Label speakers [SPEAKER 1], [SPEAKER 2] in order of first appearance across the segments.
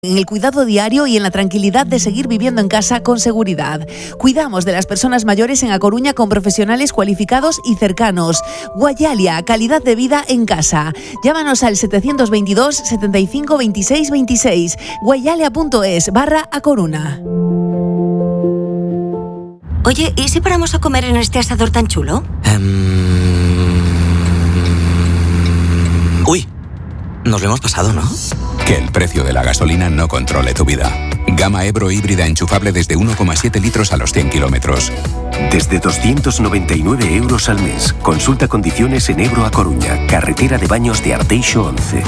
[SPEAKER 1] En el cuidado diario y en la tranquilidad de seguir viviendo en casa con seguridad. Cuidamos de las personas mayores en A Coruña con profesionales cualificados y cercanos. Guayalia, calidad de vida en casa. Llámanos al 722 75 26 26. guayalia.es/A Coruña.
[SPEAKER 2] Oye, ¿y si paramos a comer en este asador tan chulo?
[SPEAKER 3] Uy, nos lo hemos pasado, ¿no?
[SPEAKER 4] Que el precio de la gasolina no controle tu vida. Gama Ebro híbrida enchufable desde 1,7 litros a los 100 kilómetros.
[SPEAKER 5] Desde 299 euros al mes. Consulta condiciones en Ebro A Coruña, carretera de Baños de Arteixo 11.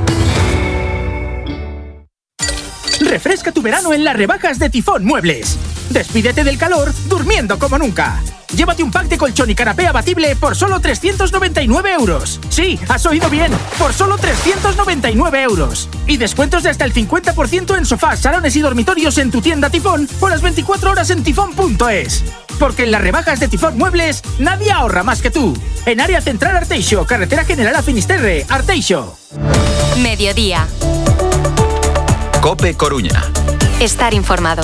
[SPEAKER 6] Refresca tu verano en las rebajas de Tifón Muebles. Despídete del calor durmiendo como nunca. Llévate un pack de colchón y canapé abatible por solo 399 euros. Sí, has oído bien, por solo 399 euros. Y descuentos de hasta el 50% en sofás, salones y dormitorios en tu tienda Tifón o las 24 horas en tifón.es. Porque en las rebajas de Tifón Muebles, nadie ahorra más que tú. En Área Central Arteixo, Carretera General a Finisterre, Arteixo.
[SPEAKER 2] Mediodía.
[SPEAKER 3] COPE Coruña.
[SPEAKER 2] Estar informado.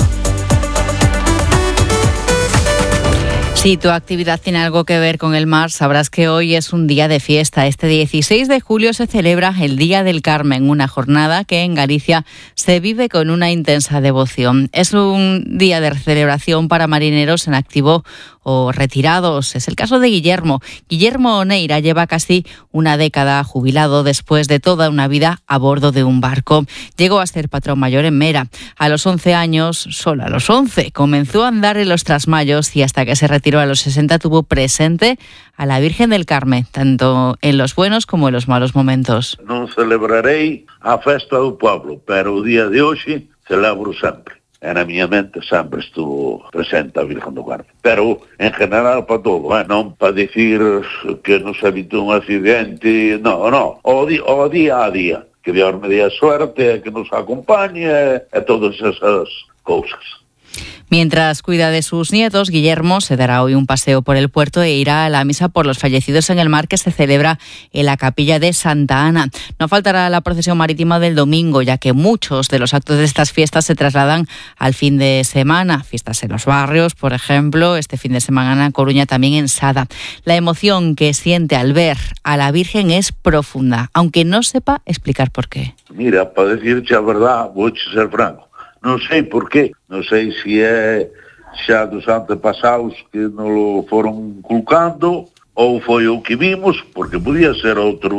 [SPEAKER 7] Si tu actividad tiene algo que ver con el mar, sabrás que hoy es un día de fiesta. Este 16 de julio se celebra el Día del Carmen, una jornada que en Galicia se vive con una intensa devoción. Es un día de celebración para marineros en activo o retirados. Es el caso de Guillermo. Guillermo Oneira lleva casi una década jubilado después de toda una vida a bordo de un barco. Llegó a ser patrón mayor en Mera. A los 11 años, solo a los 11, comenzó a andar en los trasmayos y hasta que se retiró a los 60 tuvo presente a la Virgen del Carmen, tanto en los buenos como en los malos momentos.
[SPEAKER 8] Non celebrarei a festa do pueblo, pero o día de hoxe celebro sempre. Na miña mente sempre estuvo presente a Virgen do Carmen. Pero, en general, para todo, non para dicir que nos evitou un accidente, no, o día a día. Que Dios me dé a suerte, que nos acompañe, e todas esas cousas.
[SPEAKER 7] Mientras cuida de sus nietos, Guillermo se dará hoy un paseo por el puerto e irá a la misa por los fallecidos en el mar que se celebra en la capilla de Santa Ana. No faltará la procesión marítima del domingo, ya que muchos de los actos de estas fiestas se trasladan al fin de semana. Fiestas en los barrios, por ejemplo, este fin de semana en Coruña, también en Sada. La emoción que siente al ver a la Virgen es profunda, aunque no sepa explicar por qué.
[SPEAKER 8] Mira, para decirte a verdad, voy a ser franco. Non sei por qué, non sei se é xa dos antepasados que nos lo foron colocando ou foi o que vimos, porque podía ser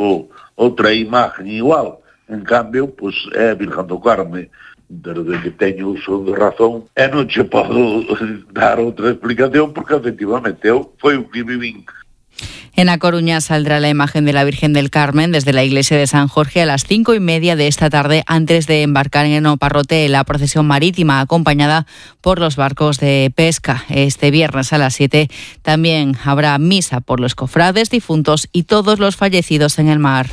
[SPEAKER 8] outra imagen igual. En cambio, pues é Virgen do Carmen, desde que teño uso de razón, e non che podo dar outra explicación porque efectivamente foi o que vivín.
[SPEAKER 7] En A Coruña saldrá la imagen de la Virgen del Carmen desde la iglesia de San Jorge a las 5:30 de esta tarde antes de embarcar en Oparrote la procesión marítima acompañada por los barcos de pesca. Este viernes a las 7 también habrá misa por los cofrades difuntos y todos los fallecidos en el mar.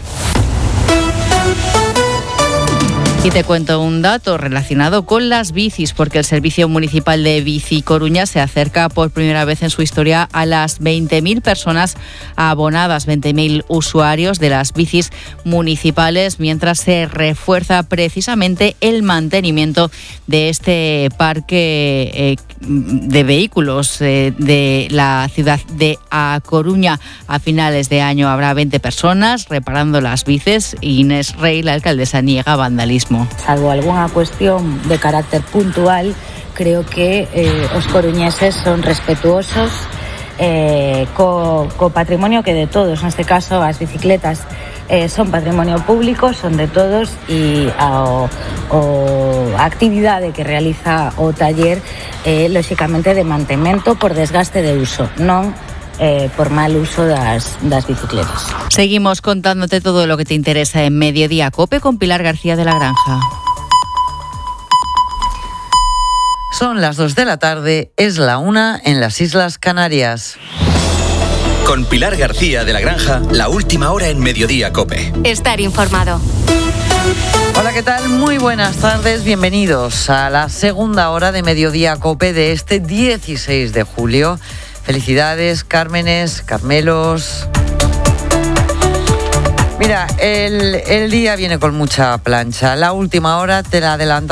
[SPEAKER 7] Y te cuento un dato relacionado con las bicis, porque el Servicio Municipal de Bici Coruña se acerca por primera vez en su historia a las 20.000 personas abonadas, 20.000 usuarios de las bicis municipales, mientras se refuerza precisamente el mantenimiento de este parque de vehículos de la ciudad de A Coruña. A finales de año habrá 20 personas reparando las bicis. Inés Rey, la alcaldesa, niega vandalismo.
[SPEAKER 9] Salvo alguna cuestión de carácter puntual, creo que os coruñeses son respetuosos co patrimonio que de todos. Neste caso, as bicicletas son patrimonio público, son de todos e a actividade que realiza o taller lóxicamente de mantemento por desgaste de uso, non por mal uso das bicicletas.
[SPEAKER 7] Seguimos contándote todo lo que te interesa en Mediodía COPE con Pilar García de la Granja.
[SPEAKER 10] Son las 2 de la tarde, es la 1 en las Islas Canarias.
[SPEAKER 3] Con Pilar García de la Granja, la última hora en Mediodía COPE.
[SPEAKER 2] Estar informado.
[SPEAKER 10] Hola, ¿qué tal? Muy buenas tardes, bienvenidos a la segunda hora de Mediodía COPE de este 16 de julio. Felicidades, Cármenes, Carmelos. Mira, el día viene con mucha plancha. La última hora te la adelantamos.